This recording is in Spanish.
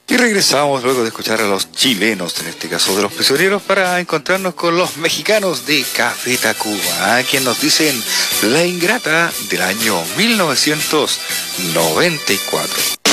Y regresamos luego de escuchar a los chilenos, en este caso de los prisioneros, para encontrarnos con los mexicanos de Café Tacuba, a quien nos dicen La Ingrata del año 1994.